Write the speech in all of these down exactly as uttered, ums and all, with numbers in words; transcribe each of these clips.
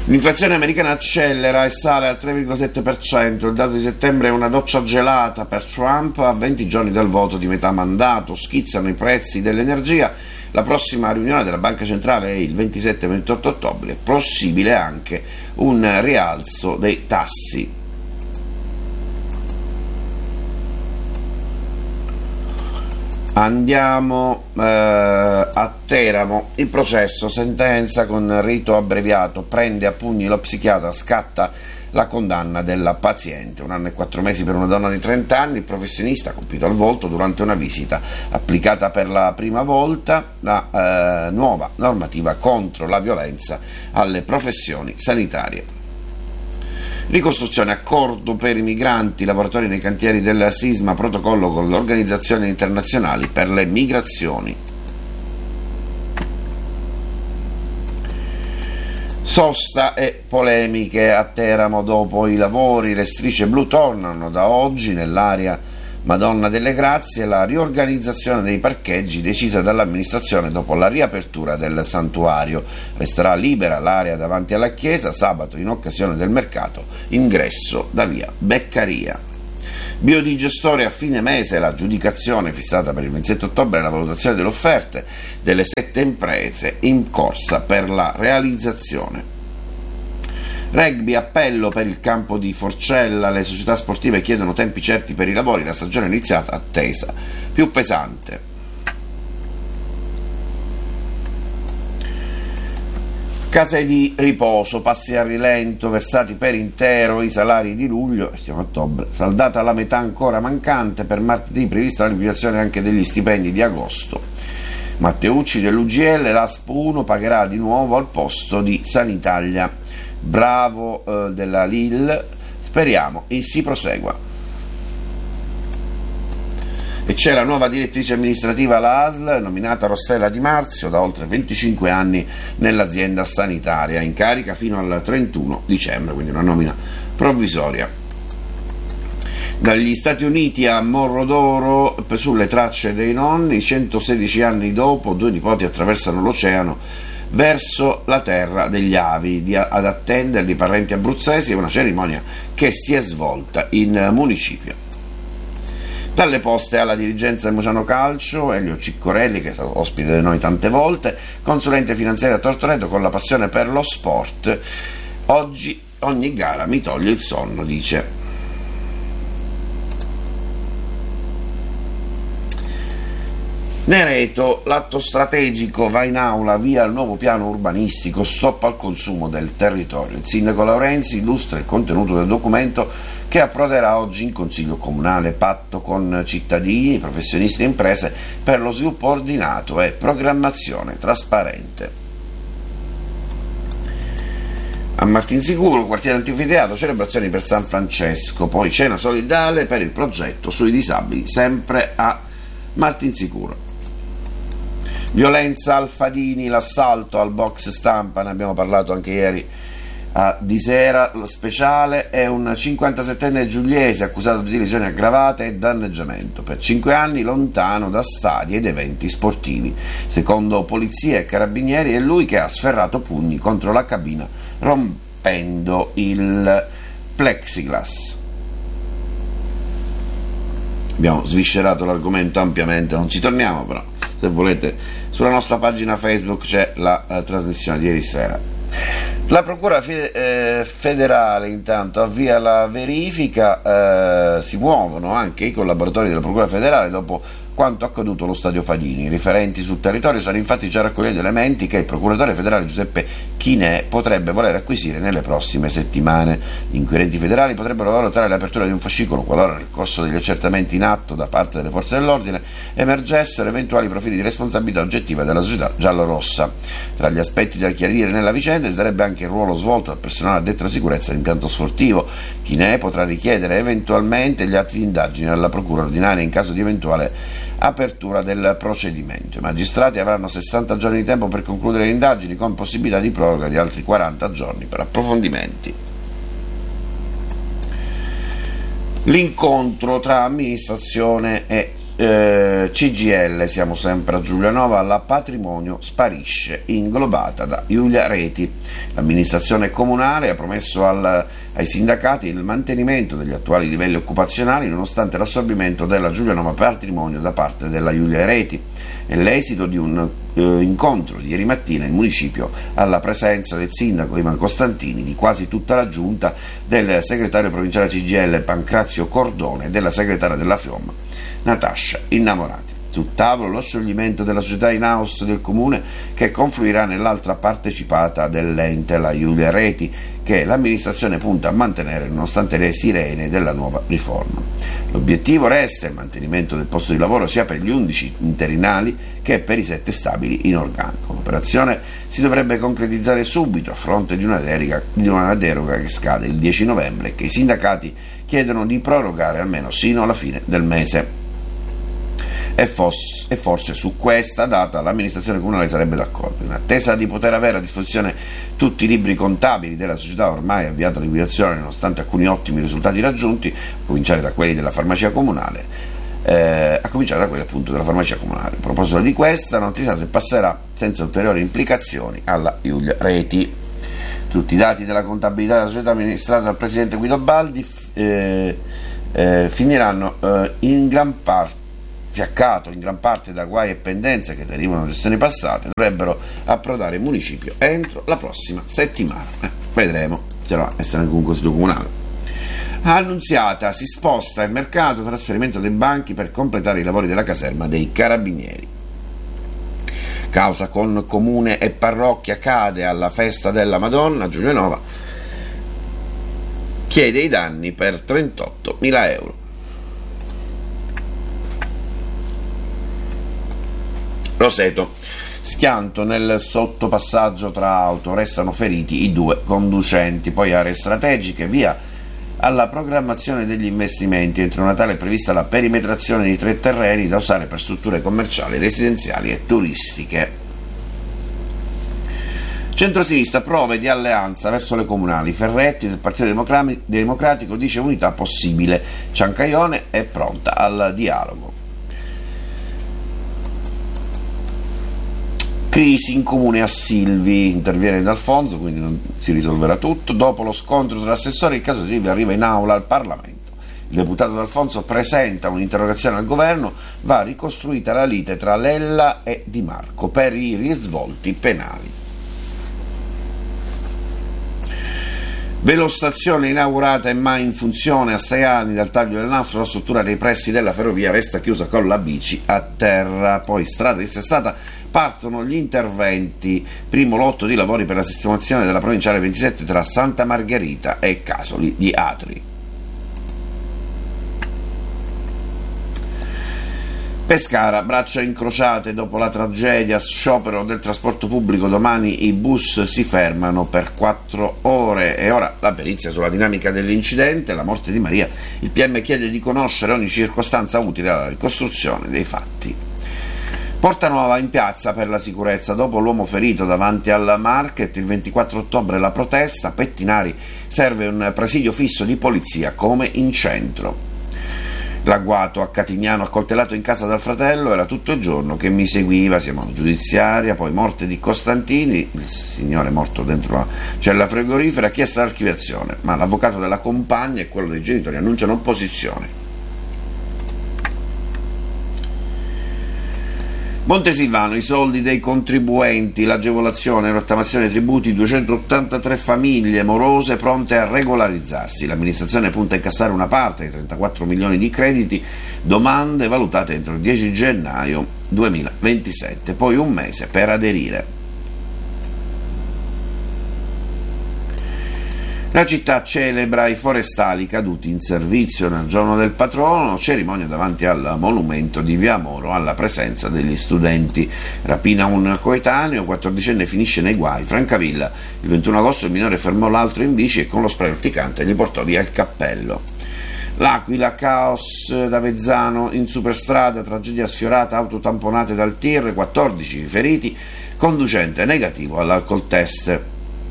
L'inflazione americana accelera e sale al tre virgola sette per cento, il dato di settembre è una doccia gelata per Trump a venti giorni dal voto di metà mandato, schizzano i prezzi dell'energia, la prossima riunione della Banca Centrale è il ventisette ventotto ottobre, possibile anche un rialzo dei tassi. Andiamo eh, a Teramo, il processo, sentenza con rito abbreviato, prende a pugni lo psichiatra, scatta la condanna della paziente, un anno e quattro mesi per una donna di trenta anni, il professionista ha colpito al volto durante una visita, applicata per la prima volta la eh, nuova normativa contro la violenza alle professioni sanitarie. Ricostruzione, accordo per i migranti, lavoratori nei cantieri del sisma, protocollo con le organizzazioni internazionali per le migrazioni. Sosta e polemiche a Teramo dopo i lavori, le strisce blu tornano da oggi nell'area Madonna delle Grazie, la riorganizzazione dei parcheggi decisa dall'amministrazione dopo la riapertura del santuario. Resterà libera l'area davanti alla chiesa, sabato in occasione del mercato, ingresso da via Beccaria. Biodigestore a fine mese, l'aggiudicazione fissata per il ventisette ottobre e la valutazione delle offerte delle sette imprese in corsa per la realizzazione. Rugby, appello per il campo di Forcella, le società sportive chiedono tempi certi per i lavori, la stagione è iniziata, attesa più pesante. Case di riposo, passi a rilento, versati per intero i salari di luglio, stiamo a ottobre, saldata la metà ancora mancante, per martedì prevista la liquidazione anche degli stipendi di agosto. Matteucci dell'U G L, l'A S P uno pagherà di nuovo al posto di Sanitalia. Bravo eh, della L I L, speriamo e si prosegua. E c'è la nuova direttrice amministrativa alla A S L, nominata Rossella Di Marzio, da oltre venticinque anni nell'azienda sanitaria, in carica fino al trentuno dicembre, quindi una nomina provvisoria. Dagli Stati Uniti a Morro d'Oro, sulle tracce dei nonni, centosedici anni dopo, due nipoti attraversano l'oceano verso la terra degli avi, di, ad attenderli parenti abruzzesi, è una cerimonia che si è svolta in municipio. Dalle poste alla dirigenza del Mociano Calcio, Elio Ciccorelli, che è stato ospite di noi tante volte, consulente finanziario a Tortoreto con la passione per lo sport. Oggi ogni gara mi toglie il sonno, dice. Nereto, l'atto strategico va in aula, via il nuovo piano urbanistico, stop al consumo del territorio. Il sindaco Laurenzi illustra il contenuto del documento che approderà oggi in Consiglio Comunale, patto con cittadini, professionisti e imprese per lo sviluppo ordinato e programmazione trasparente. A Martinsicuro, quartiere anfiteatro, celebrazioni per San Francesco, poi cena solidale per il progetto sui disabili, sempre a Martinsicuro. Violenza al Fadini, l'assalto al box stampa, ne abbiamo parlato anche ieri a Di Sera, lo speciale è un cinquantasettenne giuliese accusato di lesioni aggravate e danneggiamento, per cinque anni lontano da stadi ed eventi sportivi. Secondo polizia e carabinieri è lui che ha sferrato pugni contro la cabina rompendo il plexiglass. Abbiamo sviscerato l'argomento ampiamente, non ci torniamo, però se volete sulla nostra pagina Facebook c'è la uh, trasmissione di ieri sera. La Procura fe- eh, federale intanto avvia la verifica, eh, si muovono anche i collaboratori della Procura federale dopo quanto accaduto allo stadio Fadini. I riferenti sul territorio stanno infatti già raccogliendo elementi che il procuratore federale Giuseppe Chinè potrebbe voler acquisire nelle prossime settimane. Gli inquirenti federali potrebbero valutare l'apertura di un fascicolo qualora nel corso degli accertamenti in atto da parte delle forze dell'ordine emergessero eventuali profili di responsabilità oggettiva della società giallorossa. Tra gli aspetti da chiarire nella vicenda ci sarebbe anche il ruolo svolto dal personale addetto alla sicurezza dell'impianto sportivo. Chinè potrà richiedere eventualmente gli atti di indagine alla procura ordinaria in caso di eventuale apertura del procedimento. I magistrati avranno sessanta giorni di tempo per concludere le indagini, con possibilità di proroga di altri quaranta giorni per approfondimenti. L'incontro tra amministrazione e eh, C G I L, siamo sempre a Giulianova, la Patrimonio sparisce, inglobata da Giulia Reti. L'amministrazione comunale ha promesso al, ai sindacati il mantenimento degli attuali livelli occupazionali nonostante l'assorbimento della Giulianova Patrimonio da parte della Giulia Reti. È l'esito di un eh, incontro di ieri mattina in municipio alla presenza del sindaco Ivan Costantini, di quasi tutta la giunta, del segretario provinciale C G I L Pancrazio Cordone e della segretaria della FIOM Natascia Innamorati. Sul tavolo lo scioglimento della società in house del comune, che confluirà nell'altra partecipata dell'ente, la Giulia Reti, che l'amministrazione punta a mantenere nonostante le sirene della nuova riforma. L'obiettivo resta il mantenimento del posto di lavoro sia per gli undici interinali che per i sette stabili in organico. L'operazione si dovrebbe concretizzare subito a fronte di una deroga, di una deroga che scade il dieci novembre e che i sindacati chiedono di prorogare almeno sino alla fine del mese. E, fos- e forse su questa data l'amministrazione comunale sarebbe d'accordo. In attesa di poter avere a disposizione tutti i libri contabili della società ormai avviata a liquidazione, nonostante alcuni ottimi risultati raggiunti, a cominciare da quelli della farmacia comunale, eh, a cominciare da quelli appunto della farmacia comunale. A proposito di questa, non si sa se passerà senza ulteriori implicazioni alla Giulia Reti. Tutti i dati della contabilità della società amministrata dal presidente Guido Baldi eh, eh, finiranno eh, in gran parte fiaccato in gran parte da guai e pendenze che derivano da gestioni passate, dovrebbero approdare in municipio entro la prossima settimana. Eh, vedremo, ci dovrà essere anche un consiglio comunale. Annunziata, si sposta il mercato trasferimento dei banchi per completare i lavori della caserma dei Carabinieri. Causa con comune e parrocchia cade alla festa della Madonna. Giulianova chiede i danni per trentottomila euro. Roseto, schianto nel sottopassaggio tra auto, restano feriti i due conducenti. Poi aree strategiche, via alla programmazione degli investimenti. Entro Natale è prevista la perimetrazione di tre terreni da usare per strutture commerciali, residenziali e turistiche. Centrosinistra, prove di alleanza verso le comunali. Ferretti del Partito Democratico dice unità possibile. Ciancaione è pronta al dialogo. Crisi in comune a Silvi, interviene D'Alfonso, quindi non si risolverà tutto. Dopo lo scontro tra assessori, il caso Silvi arriva in aula al Parlamento. Il deputato D'Alfonso presenta un'interrogazione al governo, va ricostruita la lite tra Lella e Di Marco per i risvolti penali. Velostazione inaugurata e mai in funzione a sei anni dal taglio del nastro, la struttura dei pressi della ferrovia resta chiusa con la bici a terra. Poi strada dissestata, partono gli interventi, primo lotto di lavori per la sistemazione della provinciale ventisette tra Santa Margherita e Casoli di Atri. Pescara, braccia incrociate dopo la tragedia, sciopero del trasporto pubblico, domani i bus si fermano per quattro ore. E ora la perizia sulla dinamica dell'incidente, la morte di Maria, il P M chiede di conoscere ogni circostanza utile alla ricostruzione dei fatti. Porta Nuova in piazza per la sicurezza, dopo l'uomo ferito davanti al market, il ventiquattro ottobre la protesta, Pettinari, serve un presidio fisso di polizia come in centro. L'agguato a Catignano, accoltellato in casa dal fratello, era tutto il giorno che mi seguiva, siamo alla giudiziaria. Poi morte di Costantini, il signore morto dentro la cella frigorifera, ha chiesto l'archiviazione, ma l'avvocato della compagna e quello dei genitori annunciano opposizione. Montesilvano, i soldi dei contribuenti, l'agevolazione, rottamazione dei tributi, duecentottantatré famiglie morose pronte a regolarizzarsi. L'amministrazione punta a incassare una parte dei trentaquattro milioni di crediti, domande valutate entro il dieci gennaio duemilaventisette, poi un mese per aderire. La città celebra i forestali caduti in servizio nel giorno del patrono, cerimonia davanti al monumento di Via Moro alla presenza degli studenti. Rapina un coetaneo, quattordicenne finisce nei guai. Francavilla, il ventuno agosto il minore fermò l'altro in bici e con lo spray urticante gli portò via il cappello. L'Aquila, caos da Vezzano in superstrada, tragedia sfiorata, auto tamponate dal tir, quattordici feriti, conducente negativo all'alcol test.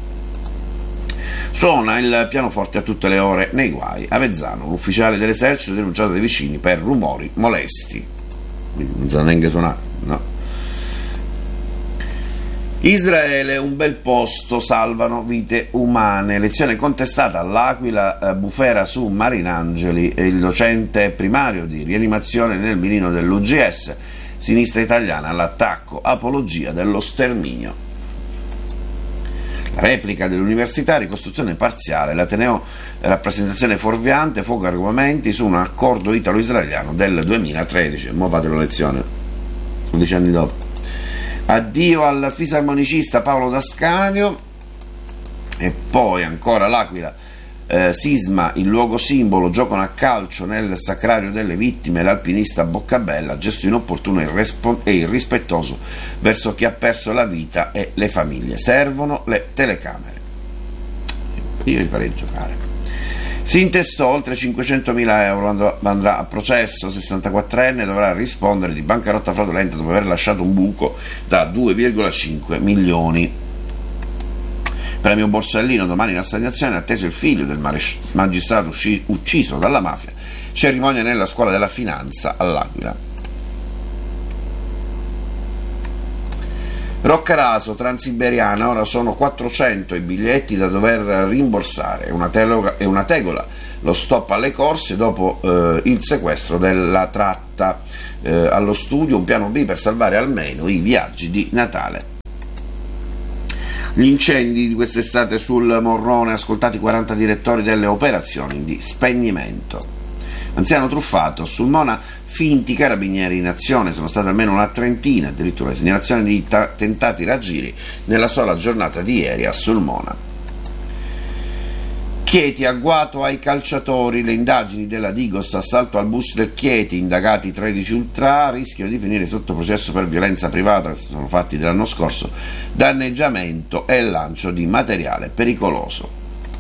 Suona il pianoforte a tutte le ore nei guai. A Vezzano, l'ufficiale dell'esercito denunciato dai vicini per rumori molesti. quindi non sa neanche suonare, no? Israele, un bel posto, salvano vite umane. Lezione contestata all'Aquila, eh, bufera su Marinangeli, il docente primario di rianimazione nel mirino dell'U G S, sinistra italiana all'attacco, apologia dello sterminio. La replica dell'università, ricostruzione parziale, l'Ateneo, rappresentazione fuorviante, fuoco argomenti su un accordo italo-israeliano del duemilatredici. Mo' fate la lezione, undici anni dopo. Addio al fisarmonicista Paolo D'Ascanio. E poi ancora l'Aquila, eh, sisma, il luogo simbolo, giocano a calcio nel sacrario delle vittime, l'alpinista Boccabella, gesto inopportuno e irrispettoso verso chi ha perso la vita e le famiglie, servono le telecamere. Io li farei giocare. Si intestò oltre cinquecentomila euro, andrà a processo, sessantaquattrenne, dovrà rispondere di bancarotta fraudolenta dopo aver lasciato un buco da due virgola cinque milioni. Premio Borsellino, domani in assegnazione, atteso il figlio del magistrato ucciso dalla mafia, cerimonia nella scuola della finanza all'Aquila. Roccaraso, Transiberiana, ora sono quattrocento i biglietti da dover rimborsare, è una, tegola, è una tegola, lo stop alle corse dopo eh, il sequestro della tratta, eh, allo studio un piano B per salvare almeno i viaggi di Natale. Gli incendi di quest'estate sul Morrone, ascoltati quaranta direttori delle operazioni di spegnimento. Anziano truffato, sul Mona finti carabinieri in azione, sono state almeno una trentina, addirittura segnalazioni di ta- tentati raggiri nella sola giornata di ieri a Sulmona. Chieti, agguato ai calciatori, le indagini della Digos, assalto al bus del Chieti, indagati tredici ultra, rischiano di finire sotto processo per violenza privata, sono fatti dell'anno scorso, danneggiamento e lancio di materiale pericoloso.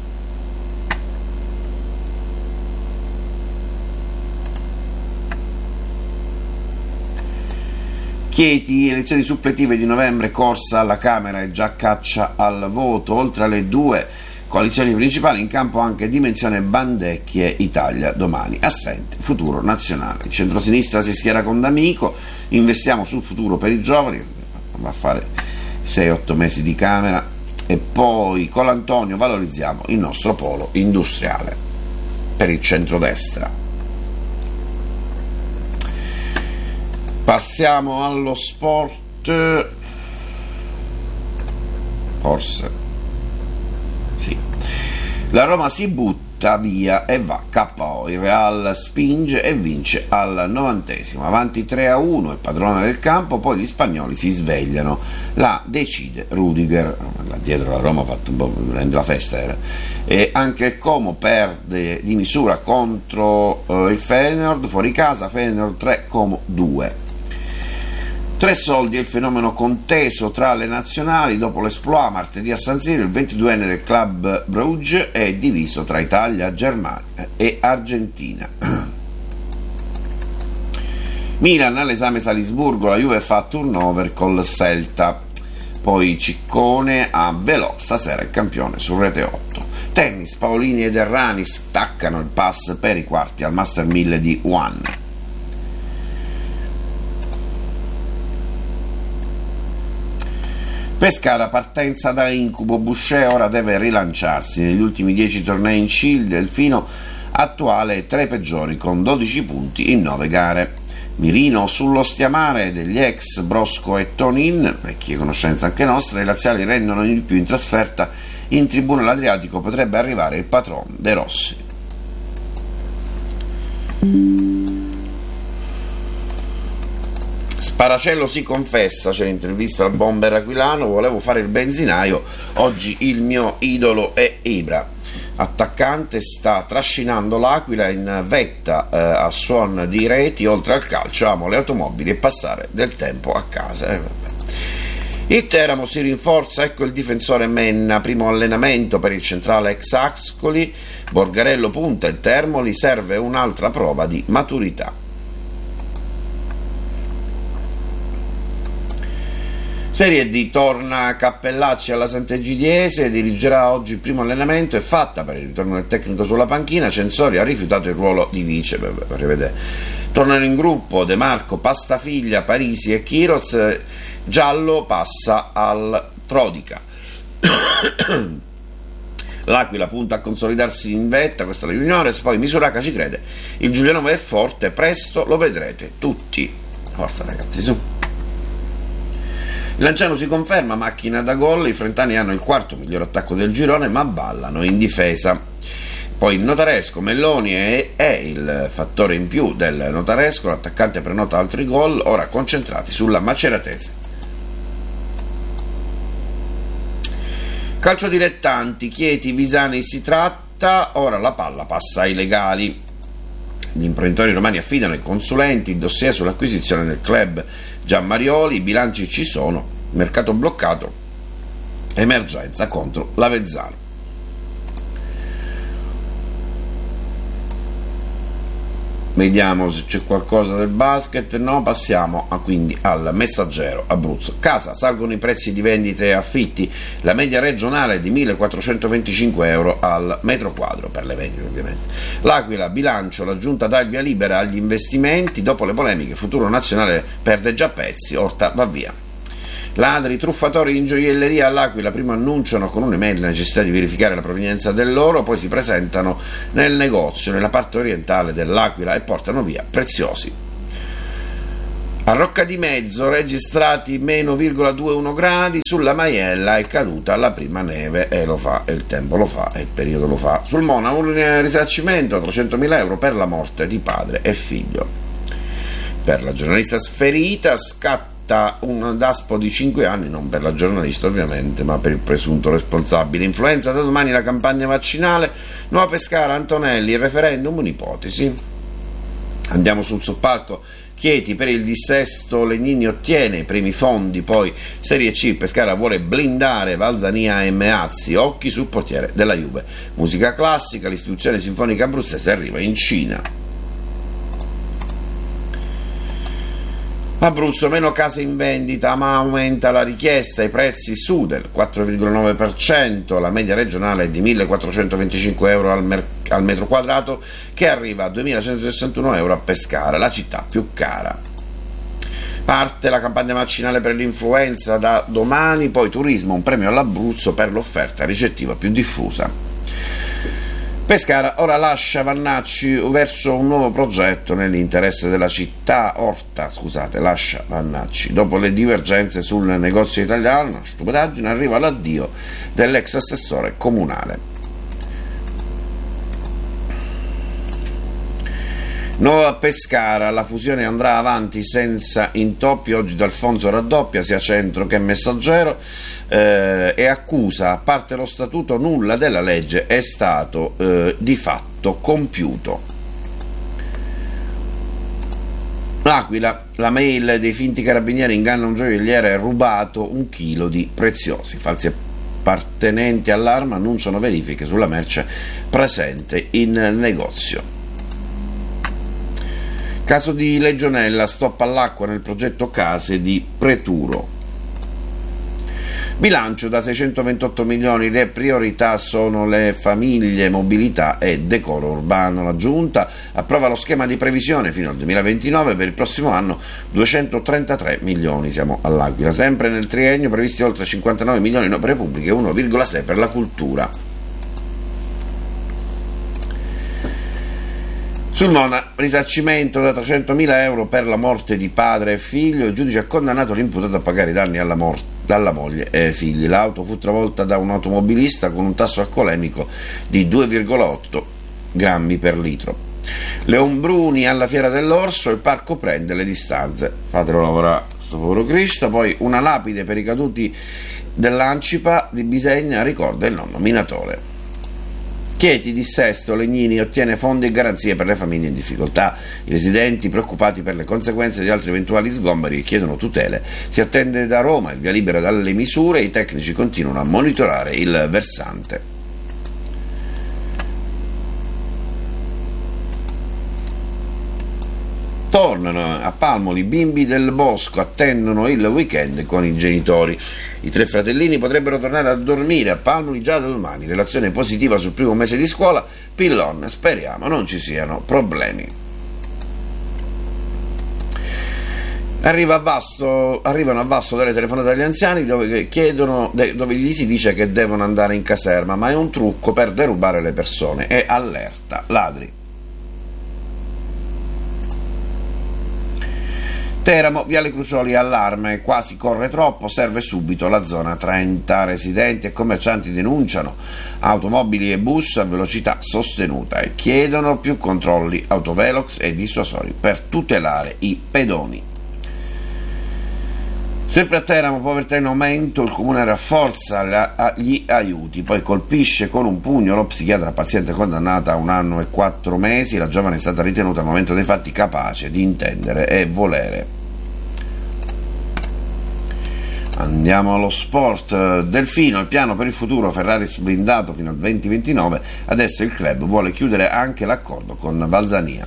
Chieti, elezioni suppletive di novembre, corsa alla Camera e già caccia al voto. Oltre alle due coalizioni principali, in campo anche dimensione Bandecchie Italia Domani. Assente Futuro Nazionale. Il centrosinistra si schiera con D'Amico, investiamo sul futuro per i giovani, va a fare sei otto mesi di Camera, e poi con l'Antonio valorizziamo il nostro polo industriale per il centrodestra. Passiamo allo sport, forse, sì. La Roma si butta via e va K O, il Real spinge e vince al novantesimo, avanti tre a uno, è padrona del campo, poi gli spagnoli si svegliano, la decide Rudiger, là dietro la Roma ha fatto un po' la festa, era. E anche il Como perde di misura contro eh, il Feyenoord, fuori casa, Feyenoord tre, Como due. Tre soldi è il fenomeno conteso tra le nazionali. Dopo l'esploit martedì a San Siro, il ventiduenne del club Bruges è diviso tra Italia, Germania e Argentina. Milan all'esame Salisburgo, la Juve fa turnover col Celta. Poi Ciccone a Velò, stasera il campione su Rete otto. Tennis, Paolini ed Errani staccano il pass per i quarti al Master mille di One. Pescara, partenza da incubo, Boucher ora deve rilanciarsi. Negli ultimi dieci tornei in Cile, Delfino attuale tra i peggiori con dodici punti in nove gare. Mirino sullo stiamare degli ex Brosco e Tonin, vecchie conoscenze anche nostre, i laziali rendono di più in trasferta, in tribuna all'Adriatico potrebbe arrivare il patron De Rossi. Sparacello si confessa, c'è l'intervista al bomber aquilano, volevo fare il benzinaio, oggi il mio idolo è Ibra. Attaccante, sta trascinando l'Aquila in vetta eh, a suon di reti, oltre al calcio amo le automobili e passare del tempo a casa. Eh, il Teramo si rinforza, ecco il difensore Menna, primo allenamento per il centrale ex Ascoli, Borgarello punta e Termoli, serve un'altra prova di maturità. Serie D, torna Cappellacci alla Sant'Egidiese, dirigerà oggi il primo allenamento, è fatta per il ritorno del tecnico sulla panchina. Censori ha rifiutato il ruolo di vice, per, per rivedere. Tornano in gruppo De Marco, Pastafiglia, Parisi e Chiroz. Giallo passa al Trodica. L'Aquila punta a consolidarsi in vetta, questa è la Juniores, poi Misuraca ci crede, il Giulianova è forte, presto lo vedrete tutti. Forza ragazzi, su. Il Lanciano si conferma macchina da gol, i frentani hanno il quarto miglior attacco del girone ma ballano in difesa. Poi il Notaresco, Melloni è, è il fattore in più del Notaresco, l'attaccante prenota altri gol, ora concentrati sulla Maceratese. Calcio dilettanti, Chieti, Visani si tratta, ora la palla passa ai legali. Gli imprenditori romani affidano ai consulenti il dossier sull'acquisizione del club Gianmarioli, i bilanci ci sono, mercato bloccato, emergenza contro l'Avezzano. Vediamo se c'è qualcosa del basket, no, passiamo a, quindi al Messaggero Abruzzo. Casa, salgono i prezzi di vendite e affitti, la media regionale è di millequattrocentoventicinque euro al metro quadro per le vendite ovviamente. L'Aquila, bilancio, la giunta dà il via libera agli investimenti, dopo le polemiche Futuro Nazionale perde già pezzi, Orta va via. Ladri, truffatori in gioielleria all'Aquila, prima annunciano con un'email la necessità di verificare la provenienza dell'oro, poi si presentano nel negozio nella parte orientale dell'Aquila e portano via preziosi. A Rocca di Mezzo registrati meno virgola ventuno gradi, sulla Maiella è caduta la prima neve e lo fa, e il tempo lo fa, e il periodo lo fa. Sul Mona un risarcimento trecentomila euro per la morte di padre e figlio. Per la giornalista sferita scatta un daspo di cinque anni, non per la giornalista ovviamente, ma per il presunto responsabile. Influenza, da domani la campagna vaccinale, Nuova Pescara, Antonelli, il referendum, un'ipotesi. Andiamo sul soppalco, Chieti, per il dissesto Legnini ottiene i primi fondi, poi Serie C, Pescara vuole blindare Valzania e Meazzi, occhi sul portiere della Juve. Musica classica, l'istituzione sinfonica abruzzese arriva in Cina. Abruzzo, meno case in vendita ma aumenta la richiesta, i prezzi su del quattro virgola nove per cento, la media regionale è di millequattrocentoventicinque euro al, mer- al metro quadrato che arriva a duemilacentosessantuno euro a Pescara, la città più cara. Parte la campagna vaccinale per l'influenza da domani, poi turismo, un premio all'Abruzzo per l'offerta ricettiva più diffusa. Pescara ora lascia Vannacci verso un nuovo progetto nell'interesse della città. Orta, scusate, lascia Vannacci. Dopo le divergenze sul negozio italiano, una stupidaggine, arriva l'addio dell'ex assessore comunale. Nuova Pescara, la fusione andrà avanti senza intoppi, oggi D'Alfonso raddoppia sia Centro che Messaggero eh, e accusa, a parte lo statuto, nulla della legge è stato eh, di fatto compiuto. L'Aquila, la mail dei finti carabinieri inganna un gioielliere e rubato un chilo di preziosi, falsi appartenenti all'arma annunciano verifiche sulla merce presente in negozio. Caso di Legionella, stop all'acqua nel progetto case di Preturo. Bilancio da seicentoventotto milioni, le priorità sono le famiglie, mobilità e decoro urbano. La Giunta approva lo schema di previsione fino al duemilaventinove, per il prossimo anno duecentotrentatré milioni, siamo all'Aquila. Sempre nel triennio previsti oltre cinquantanove milioni in opere pubbliche e uno virgola sei per la cultura. Sul Mona, risarcimento da trecentomila euro per la morte di padre e figlio, il giudice ha condannato l'imputato a pagare i danni alla morte dalla moglie e figli. L'auto fu travolta da un automobilista con un tasso alcolemico di due virgola otto grammi per litro. Leon Bruni alla Fiera dell'Orso, il parco prende le distanze. Fatelo lavorare, sto povero Cristo. Poi una lapide per i caduti dell'Ancipa di Bisegna ricorda il nonno minatore. Chieti, dissesto, Legnini ottiene fondi e garanzie per le famiglie in difficoltà. I residenti preoccupati per le conseguenze di altri eventuali sgomberi chiedono tutele. Si attende da Roma il via libera dalle misure, i tecnici continuano a monitorare il versante. Tornano a Palmoli, i bimbi del bosco attendono il weekend con i genitori. I tre fratellini potrebbero tornare a dormire a Palmoli già da domani. Relazione positiva sul primo mese di scuola. Pillon, speriamo non ci siano problemi. Arriva a Vasto, arrivano a Vasto delle telefonate agli anziani dove, chiedono, dove gli si dice che devono andare in caserma, ma è un trucco per derubare le persone. È allerta, ladri. Teramo, Viale Crucioli, allarme, quasi corre troppo, serve subito la zona trenta. Residenti e commercianti denunciano automobili e bus a velocità sostenuta e chiedono più controlli autovelox e dissuasori per tutelare i pedoni. Sempre a Teramo, povertà in aumento, il comune rafforza gli aiuti, poi colpisce con un pugno lo psichiatra paziente condannata a un anno e quattro mesi. La giovane è stata ritenuta al momento dei fatti capace di intendere e volere. Andiamo allo sport. Delfino, il piano per il futuro, Ferrari blindato fino al duemilaventinove, adesso il club vuole chiudere anche l'accordo con Balzania.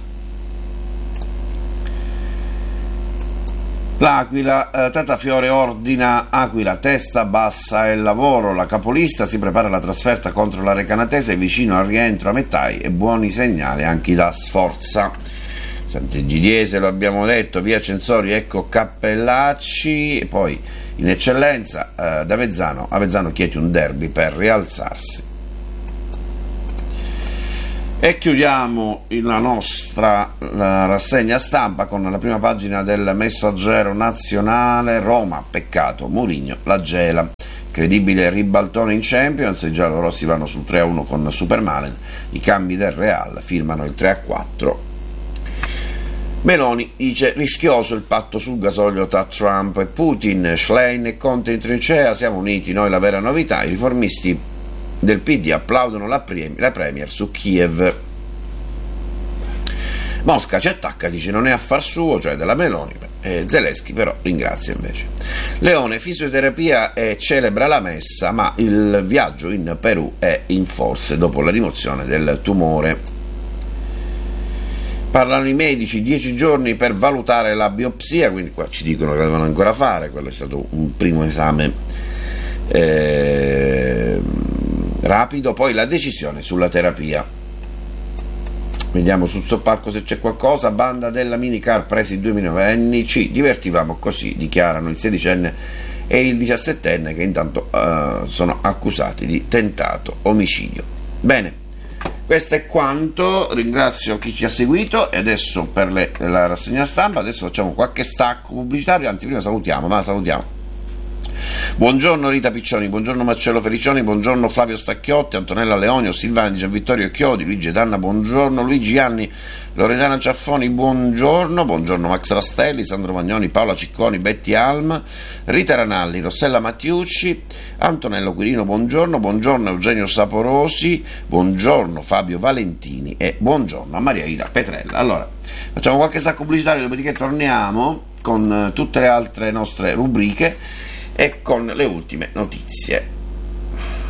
L'Aquila, eh, Tatafiore ordina Aquila, testa bassa e lavoro, la capolista si prepara alla trasferta contro la Recanatese, vicino al rientro a Mettai e buoni segnali anche da Sforza. Sant'Egidiese, lo abbiamo detto, via Censori, ecco Cappellacci, e poi in eccellenza eh, da Avezzano, Avezzano chiede un derby per rialzarsi. E chiudiamo la nostra la rassegna stampa con la prima pagina del Messaggero Nazionale. Roma, peccato, Mourinho la gela. Credibile ribaltone in Champions, i giallorossi vanno sul tre a uno con Supermalen, i cambi del Real firmano il tre a quattro. Meloni dice rischioso il patto sul gasolio tra Trump e Putin, Schlein e Conte in trincea, siamo uniti, noi la vera novità, i riformisti del P D applaudono la, pre- la premier su Kiev. Mosca ci attacca, dice non è affar suo, cioè della Meloni, eh, Zelensky però ringrazia invece. Leone, fisioterapia e celebra la messa, ma il viaggio in Perù è in forse dopo la rimozione del tumore. Parlano i medici, dieci giorni per valutare la biopsia, quindi qua ci dicono che devono ancora fare, quello è stato un primo esame eh, rapido, poi la decisione sulla terapia. Vediamo sul soppalco se c'è qualcosa. Banda della minicar presi due minorenni, ci divertivamo così, dichiarano il sedicenne e il diciassettenne che intanto uh, sono accusati di tentato omicidio. Bene, questo è quanto, ringrazio chi ci ha seguito e adesso per le, la rassegna stampa, adesso facciamo qualche stacco pubblicitario, anzi prima salutiamo, ma salutiamo. Buongiorno Rita Piccioni, buongiorno Marcello Felicioni, buongiorno Flavio Stacchiotti, Antonella Leonio, Silvana Gian Vittorio Chiodi, Luigi Danna, buongiorno Luigi Anni, Loredana Ciaffoni, buongiorno, buongiorno Max Rastelli, Sandro Magnoni, Paola Cicconi, Betty Alm, Rita Ranalli, Rossella Mattiucci, Antonello Quirino, buongiorno, buongiorno Eugenio Saporosi, buongiorno Fabio Valentini e buongiorno a Maria Ida Petrella. Allora, facciamo qualche stacco pubblicitario, dopodiché torniamo con tutte le altre nostre rubriche e con le ultime notizie.